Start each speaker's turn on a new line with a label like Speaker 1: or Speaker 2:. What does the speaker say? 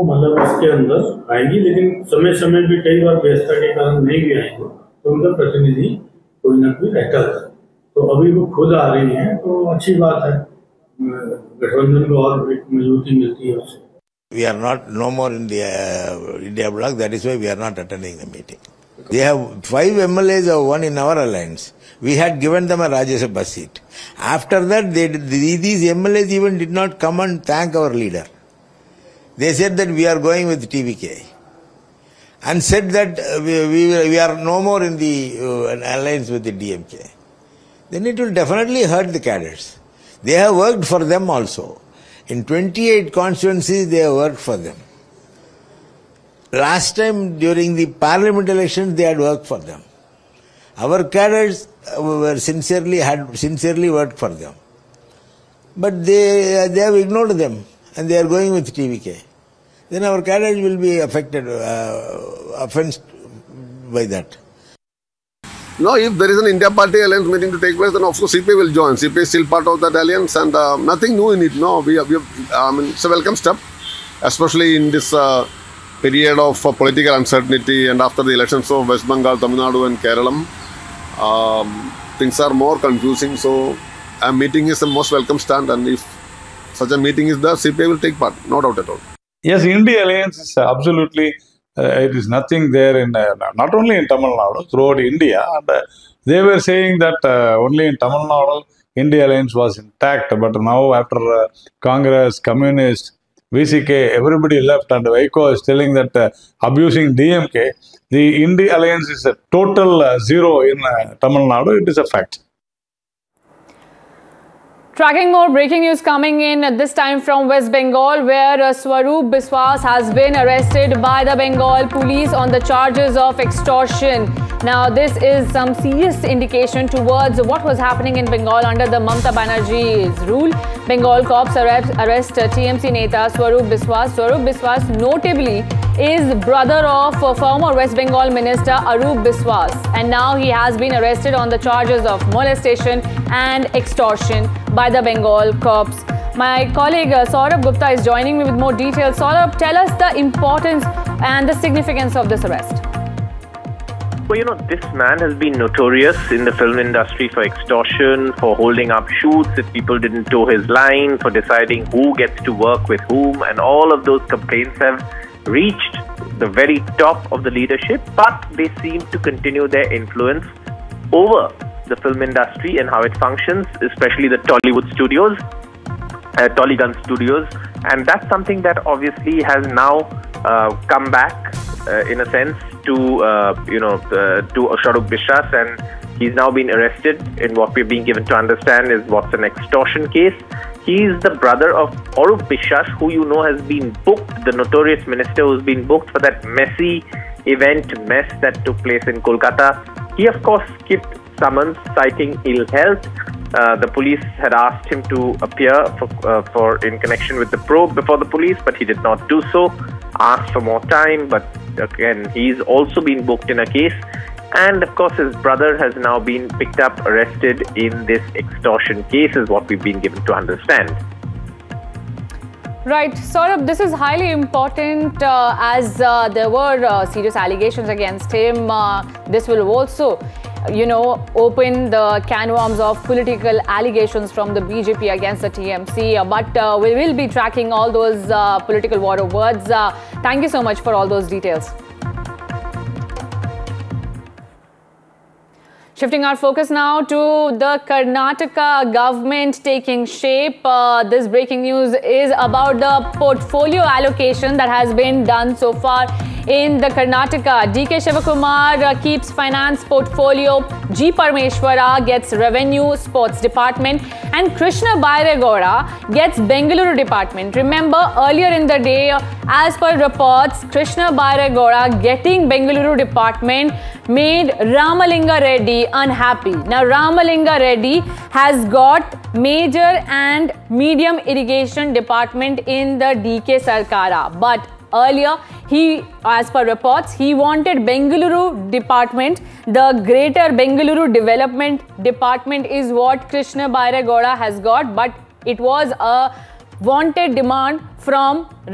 Speaker 1: मतलब इसके अंदर आएगी, लेकिन समय समय पे कई बार व्यवस्था के कारण नहीं भी आएंगे तो उनका प्रतिनिधि कोई ना कोई रहता है। तो अभी वो खुद आ रही हैं तो अच्छी बात है, गठबंधन को और एक मजबूती मिलती है उससे।
Speaker 2: We are not no more in the India bloc. That is why we are not attending the meeting. They have 5 MLAs or 1 in our alliance. We had given them a Rajya Sabha seat. After that, these MLAs even did not come and thank our leader. They said that we are going with TVK and said that we are no more in the alliance with the DMK. Then it will definitely hurt the cadres. They have worked for them also. In 28 constituencies, they have worked for them. Last time during the parliament elections, they had worked for them. Our cadres were sincerely worked for them. But they have ignored them and they are going with TVK. Then our cadres will be affected, offended by that.
Speaker 3: No, if there is an India Party alliance meeting to take place, then of course CPI will join. CPI is still part of that alliance and nothing new in it. No, it's a welcome step, especially in this period of political uncertainty and after the elections of West Bengal, Tamil Nadu and Kerala. Things are more confusing, so a meeting is the most welcome stand, and if such a meeting is there, CPI will take part, no doubt at all.
Speaker 4: Yes, India alliance is absolutely. It is nothing there in not only in Tamil Nadu, throughout India. And, they were saying that only in Tamil Nadu, India alliance was intact. But now after Congress, Communist, VCK, everybody left and Vaiko is telling that abusing DMK, the India alliance is a total zero in Tamil Nadu. It is a fact.
Speaker 5: Tracking more breaking news coming in, this time from West Bengal, where Swaroop Biswas has been arrested by the Bengal police on the charges of extortion. Now, this is some serious indication towards what was happening in Bengal under the Mamata Banerjee's rule. Bengal cops arrest TMC Neta Swaroop Biswas. Swaroop Biswas notably is brother of former West Bengal Minister Arup Biswas, and now he has been arrested on the charges of molestation and extortion by the Bengal cops. My colleague Saurabh Gupta is joining me with more details. Saurabh, tell us the importance and the significance of this arrest.
Speaker 6: Well, this man has been notorious in the film industry for extortion, for holding up shoots if people didn't toe his line, for deciding who gets to work with whom, and all of those complaints have reached the very top of the leadership, but they seem to continue their influence over the film industry and how it functions, especially the Tollywood studios, Tollygun studios, and that's something that obviously has now come back in a sense to Swaroop Biswas, and he's now been arrested in what we're being given to understand is what's an extortion case. He's the brother of Arup Biswas, who has been booked, the notorious minister who's been booked for that messy mess that took place in Kolkata. He of course skipped summons citing ill health. The police had asked him to appear for in connection with the probe before the police, but he did not do so. Asked for more time, but again he's also been booked in a case, and of course his brother has now been picked up, arrested in this extortion case, is what we've been given to understand.
Speaker 5: Right, Saurabh, this is highly important as there were serious allegations against him. This will also open the can of worms of political allegations from the BJP against the TMC. But we will be tracking all those political war of words. Thank you so much for all those details. Shifting our focus now to the Karnataka government taking shape. This breaking news is about the portfolio allocation that has been done so far in the Karnataka. DK Shivakumar keeps finance portfolio, G Parameshwara gets revenue sports department, and Krishna Bairegowda gets Bengaluru department. Remember, earlier in the day, as per reports, Krishna Bairegowda getting Bengaluru department made Ramalinga Reddy unhappy. Now, Ramalinga Reddy has got major and medium irrigation department in the DK Sarkara, but earlier, as per reports, he wanted Bengaluru department. The Greater Bengaluru Development Department is what Krishna Bairegowda has got, but it was a wanted demand from